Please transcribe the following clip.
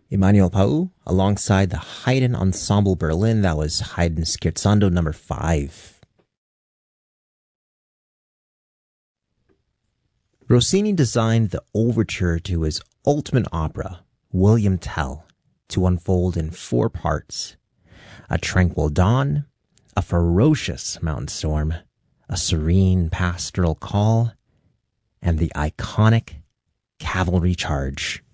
Emanuel Pau, alongside the Haydn Ensemble Berlin. That was Haydn Scherzando number 5. Rossini designed the overture to his ultimate opera, William Tell, to unfold in 4 parts: a tranquil dawn, a ferocious mountain storm, a serene pastoral call, and the iconic cavalry charge.